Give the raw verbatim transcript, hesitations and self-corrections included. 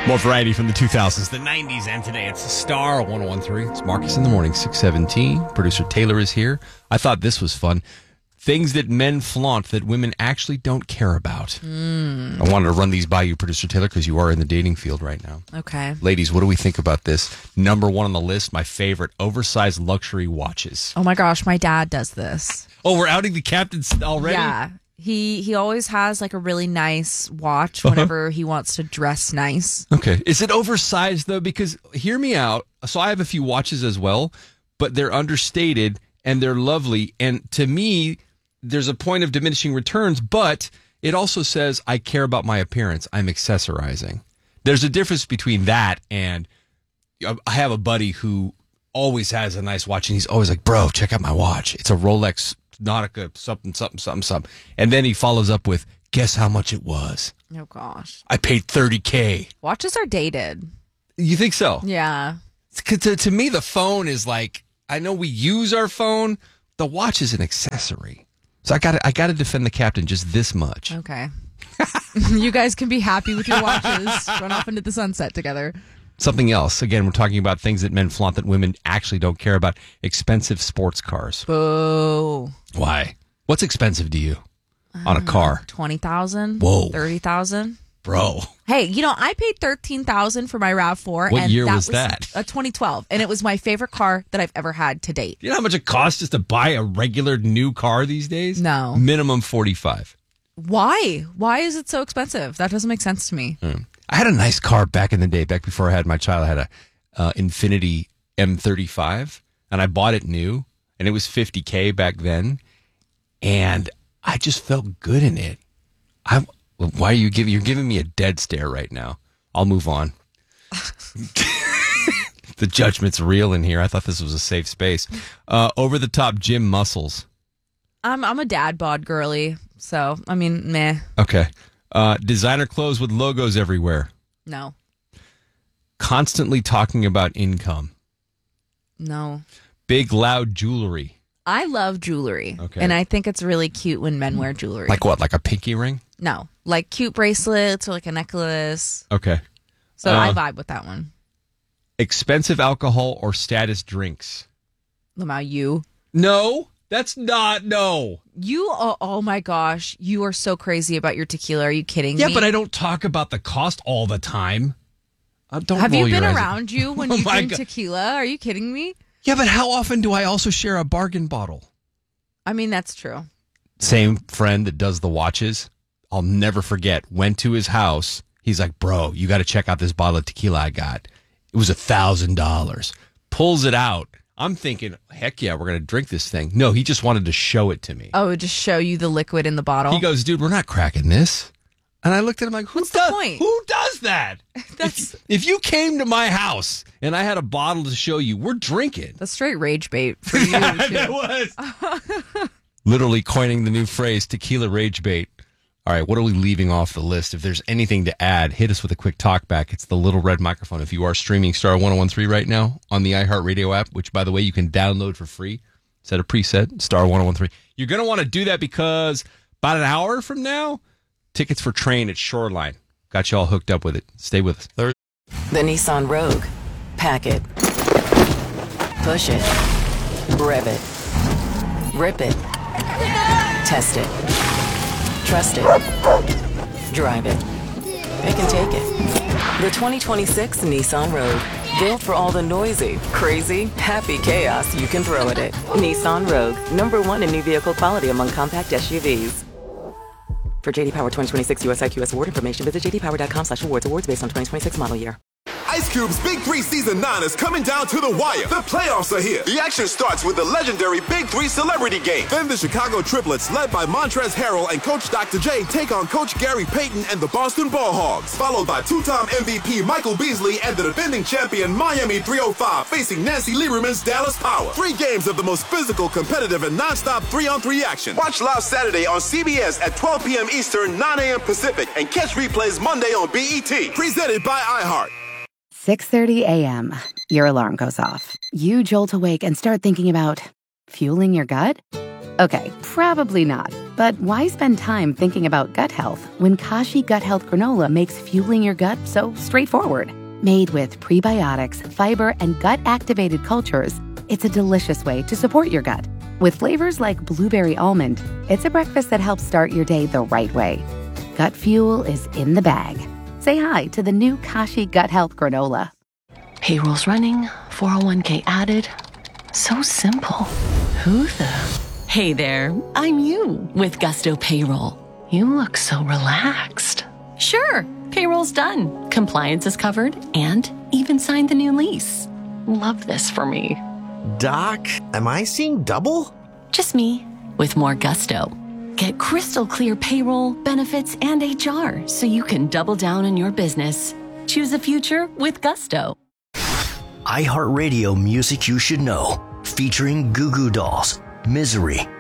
More variety from the two thousands, the nineties, and today. It's Star one oh one three. It's Marcus in the Morning, six seventeen. Producer Taylor is here. I thought this was fun. Things that men flaunt that women actually don't care about. Mm. I wanted to run these by you, Producer Taylor, because you are in the dating field right now. Okay. Ladies, what do we think about this? Number one on the list, my favorite, oversized luxury watches. Oh my gosh, my dad does this. Oh, we're outing the captains already? Yeah. He he always has like a really nice watch whenever uh-huh. he wants to dress nice. Okay. Is it oversized though? Because hear me out. So I have a few watches as well, but they're understated and they're lovely. And to me, there's a point of diminishing returns, but it also says I care about my appearance. I'm accessorizing. There's a difference between that and I have a buddy who always has a nice watch and he's always like, bro, check out my watch. It's a Rolex Nautica, something, something, something, something. And then he follows up with, guess how much it was? Oh, gosh. I paid thirty K. Watches are dated. You think so? Yeah. To, to me, the phone is like, I know we use our phone. The watch is an accessory. So I got I got to defend the captain just this much. Okay. You guys can be happy with your watches. Run off into the sunset together. Something else. Again, we're talking about things that men flaunt that women actually don't care about. Expensive sports cars. Boo. Why? What's expensive to you on a car? twenty thousand dollars. Whoa. thirty thousand dollars. Bro. Hey, you know, I paid thirteen thousand dollars for my RAV four. What and year that was that? A twenty twelve. And it was my favorite car that I've ever had to date. You know how much it costs just to buy a regular new car these days? No. Minimum forty-five. Why? Why is it so expensive? That doesn't make sense to me. Mm. I had a nice car back in the day, back before I had my child. I had a uh, Infiniti M thirty-five, and I bought it new, and it was fifty K back then, and I just felt good in it. I why are you giving? You're giving me a dead stare right now. I'll move on. The judgment's real in here. I thought this was a safe space. Uh, over the top gym muscles. I'm I'm a dad bod girly, so I mean, meh. Okay. Uh, designer clothes with logos everywhere. No. Constantly talking about income. No. Big, loud jewelry. I love jewelry. Okay. And I think it's really cute when men wear jewelry. Like what? Like a pinky ring? No. Like cute bracelets or like a necklace. Okay. So uh, I vibe with that one. Expensive alcohol or status drinks? Lamau, you? No. That's not, no. You, oh, oh my gosh, you are so crazy about your tequila. Are you kidding yeah, me? Yeah, but I don't talk about the cost all the time. Uh, don't Have you been eyes. around you when oh you drink God. tequila? Are you kidding me? Yeah, but how often do I also share a bargain bottle? I mean, that's true. Same friend that does the watches. I'll never forget. Went to his house. He's like, bro, you got to check out this bottle of tequila I got. It was a thousand dollars. Pulls it out. I'm thinking, heck yeah, we're going to drink this thing. No, he just wanted to show it to me. Oh, just show you the liquid in the bottle? He goes, dude, we're not cracking this. And I looked at him like, who What's does, the point? Who does that? That's if, if you came to my house and I had a bottle to show you, we're drinking. That's straight rage bait for you, yeah, too. That was. Literally coining the new phrase, tequila rage bait. All right, what are we leaving off the list? If there's anything to add, hit us with a quick talk back. It's the little red microphone. If you are streaming Star one oh one three right now on the iHeartRadio app, which, by the way, you can download for free, set a preset, Star one oh one three. You're going to want to do that because about an hour from now, tickets for Train at Shoreline. Got you all hooked up with it. Stay with us. The Nissan Rogue. Pack it. Push it. Rev it. Rip it. Test it. Trust it. Drive it. It can take it. The twenty twenty-six Nissan Rogue. Built for all the noisy, crazy, happy chaos you can throw at it. Nissan Rogue. Number one in new vehicle quality among compact S U Vs. For J D Power twenty twenty-six U S I Q S award information, visit j d power dot com slash awards. Awards based on twenty twenty-six model year. Ice Cube's Big Three Season nine is coming down to the wire. The playoffs are here. The action starts with the legendary Big Three Celebrity Game. Then the Chicago Triplets, led by Montrezl Harrell and Coach Doctor J, take on Coach Gary Payton and the Boston Ball Hogs. Followed by two-time M V P Michael Beasley and the defending champion Miami three oh five facing Nancy Lieberman's Dallas Power. Three games of the most physical, competitive, and non-stop three-on-three action. Watch live Saturday on C B S at twelve p.m. Eastern, nine a.m. Pacific, and catch replays Monday on B E T. Presented by iHeart. six thirty a.m. Your alarm goes off. You jolt awake and start thinking about fueling your gut? Okay, probably not. But why spend time thinking about gut health when Kashi Gut Health Granola makes fueling your gut so straightforward? Made with prebiotics, fiber, and gut-activated cultures, it's a delicious way to support your gut. With flavors like blueberry almond, it's a breakfast that helps start your day the right way. Gut fuel is in the bag. Say hi to the new Kashi Gut Health Granola. Payroll's running, four oh one k added. So simple. Who the... Hey there, I'm you with Gusto Payroll. You look so relaxed. Sure, payroll's done. Compliance is covered and even signed the new lease. Love this for me. Doc, am I seeing double? Just me with more gusto. Get crystal clear payroll, benefits, and H R so you can double down on your business. Choose a future with Gusto. iHeartRadio Music You Should Know, featuring Goo Goo Dolls, Misery,